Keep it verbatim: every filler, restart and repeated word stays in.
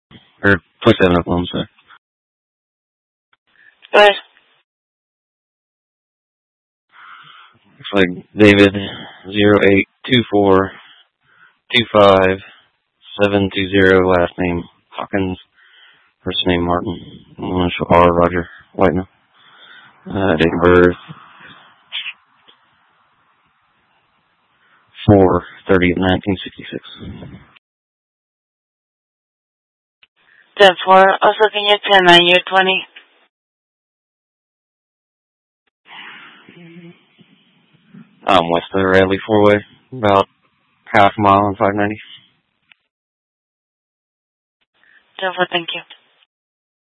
Or twenty-seven Oklahoma, sorry. Go ahead. Looks like David zero eight two four two five seven two zero, last name Hawkins, first name Martin, initial R, Roger Whiteman. Uh, date of birth four thirty nineteen sixty-six. ten four. Also, can you ten nine year twenty? Um, west of the Radley four-way, about half a mile on five ninety. ten four, thank you.